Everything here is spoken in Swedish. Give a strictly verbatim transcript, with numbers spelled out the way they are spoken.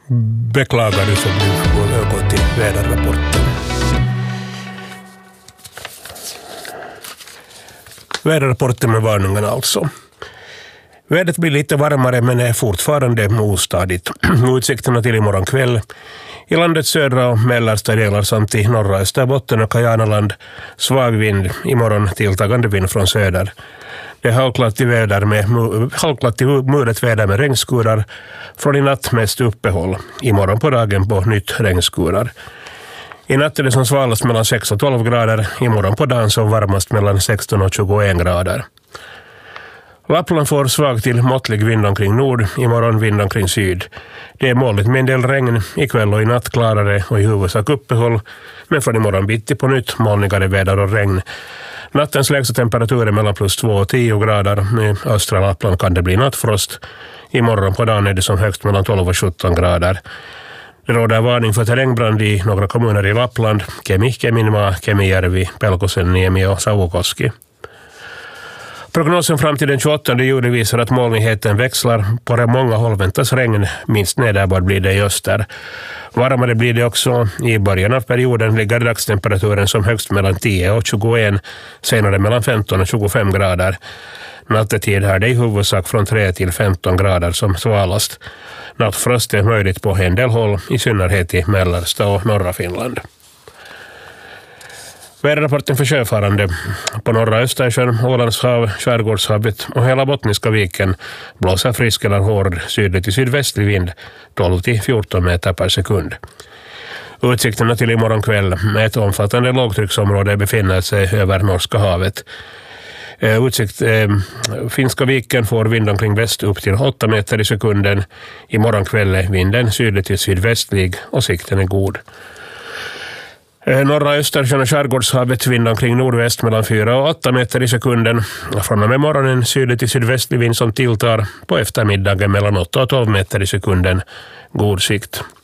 Beklagar du som nu får ögon till väderrapporten. Väderrapporten med varningarna alltså. Vädret blir lite varmare men är fortfarande ostadigt. Utsikterna till imorgon kväll. I landets södra och mellersta delar samt i norra Österbotten och Kajanaland svag vind, imorgon tilltagande vind från söder. Det är halklat till väder med halklat till muret väder med regnskurar, från i natt mest uppehåll. Imorgon på dagen på nytt regnskurar. I natt är det som svalast mellan sex och tolv grader, imorgon på dagen som varmast mellan sexton och tjugoen grader. Lappland får svag till måttlig vind omkring nord, imorgon vind omkring syd. Det är molnigt med en del regn, ikväll och i natt klarare och i huvudsak uppehåll, men från imorgon bitti på nytt molnigare väder och regn. Nattens lägsta temperatur är mellan plus två och tio grader, i östra Lappland kan det bli nattfrost. Imorgon på dagen är det som högst mellan tolv och sjutton grader. Det råder varning för terrängbrand i några kommuner i Lappland, Kemi, Keminmaa, Kemijärvi, Pelkosenniemi och Savukoski. Prognosen fram till den tjugoåttonde juli visar att molnigheten växlar. På många håll väntas regn, minst nederbörd blir det i öster. Varmare blir det också. I början av perioden ligger dagstemperaturen som högst mellan tio och tjugoen, senare mellan femton och tjugofem grader. Nattetid är det i huvudsak från tre till femton grader som svalast. Nattfrost är möjligt på en del håll, i synnerhet i mellersta och norra Finland. Väderrapporten för sjöfarande. På norra Östersjön, Ålandshav, Skärgårdshavet och hela Bottniska viken blåser frisk eller hård sydlig till sydvästlig vind tolv till fjorton meter per sekund. Utsikterna till imorgon kväll med ett omfattande lågtrycksområde befinner sig över Norska havet. Utsikt, eh, Finska viken får vind omkring väst upp till åtta meter i sekunden. Imorgon kväll är vinden sydlig till sydvästlig och sikten är god. Norra Östersjön och Skärgårdshavet vind omkring nordväst mellan fyra och åtta meter i sekunden. Från och med morgonen sydlig till sydvästlig vind som tilltar, på eftermiddagen mellan åtta och tolv meter i sekunden. God sikt.